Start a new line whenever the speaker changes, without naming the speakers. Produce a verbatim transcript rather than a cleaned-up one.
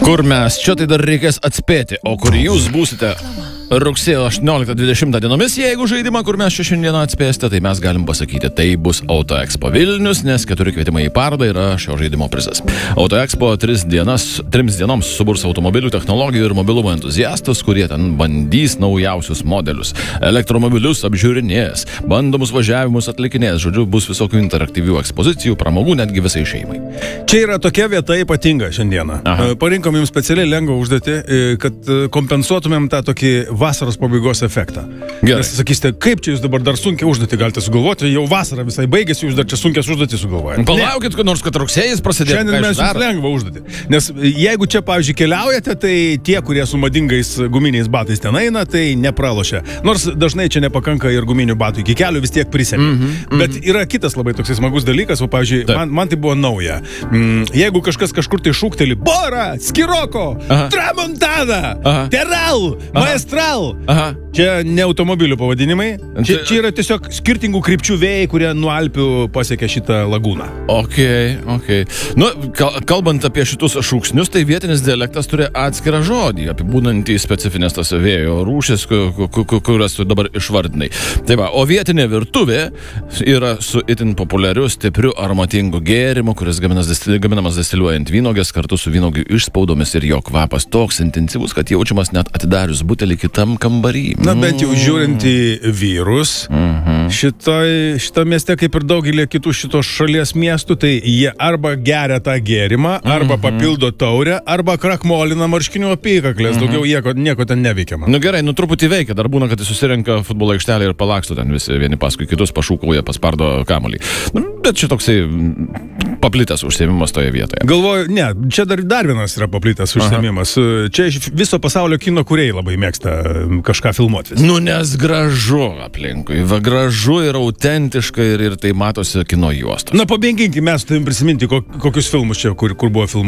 Kur mes? Čia tai dar reikės atspėti, o kur jūs būsite rugsėjo aštuonioliktą dvidešimtą dienomis, jeigu žaidimą, kur mes čia šiandieną atspėsite, tai mes galim pasakyti, tai bus Auto Expo Vilnius, nes keturi kvietimai į parodą yra šio žaidimo prizas. Auto Expo tris dienas, trims dienoms suburs automobilių technologijų ir mobilumo entuziastus, kurie ten bandys naujausius modelius, elektromobilius apžiūrinės, bandomus važiavimus atlikinės, žodžiu, bus visokių interaktyvių ekspozicijų, pramogų netgi visai šeimai.
Čia yra tokia vieta ypatinga šiandieną. Aha. Parinkom jums specialiai lengvą užduotį, kad kompensuotumėm tą tokį vasaros pabaigos efektą.
Gerai.
Nes sakysite, kaip čia jūs dabar dar sunkiai užduotį galite sugalvoti, jau vasara visai baigėsi, jūs dar čia sunkias užduotį sugalvojate.
Palaukit, nors kad rugsėjais prasidėjo.
Šiandien mes jums lengvą užduotį. Nes jeigu čia, pavyzdžiui, keliaujate, tai tie, kurie su madingais guminiais batais ten eina, tai nepralošia. Nors dažnai čia nepakanka ir guminių batų iki kelių, vis tiek prisėmė. Mm -hmm, Bet mm -hmm. yra kitas labai toks smagus dalykas, o, pavyzdžiui, man, man tai buvo nauja. Mm, jeigu kažkas kažkur tai šūkteli, Bora, Skiroko, Aha. Tramontana, Aha. Teral, Aha. Maestral,
Aha.
Čia ne automobilių pavadinimai, čia, čia yra tiesiog skirtingų krypčių vėjai, kurie nuo Alpių pasiekia šitą lagūną.
Ok, ok. Nu, kalbant apie šitus šūksnius, tai vietinis dialektas turi atskirą žodį, apibūdantį specifinės tas vėjo rūšis, kurias tu dabar išvardinai. Tai va, o vietinė virtuvė yra su itin populiariu, stipriu aromatingu gėrimu, kuris gaminamas destiliuojant vynuogės kartu su vynuogių išspaudomis ir jo kvapas toks intensyvus, kad jaučiamas net atidarius butelį kitam kambarį.
Na, bent jau žiūrint į vyrus,
Mhm.
šitoj, šitą mieste, kaip ir daugelį kitų šitos šalies miestų, tai jie arba geria tą gėrimą, arba
Mhm.
papildo taurę, arba krakmolina marškinių apykaklės,
Mhm.
daugiau nieko, nieko ten neveikiama.
Nu gerai, nu truputį veikia, dar būna, kad jis susirenka futbolo aikštelę ir palaksto ten visi vieni paskui kitus, pašūkauja, paspardo kamuolį. Nu, bet čia toksai paplitęs užsiėmimas toje vietoje.
Galvoju, ne, čia dar, dar vienas yra paplitęs užsiėmimas. Čia iš viso pasaulio kino kūrėjai labai mėgsta kažką filmuoti.
Nu, nes gražu aplinkui, va gražu ir autentiška ir, ir tai matosi kino juostos.
Na, pamėginkime mes tavim prisiminti, kokius filmus čia, kur, kur buvo filmuoti.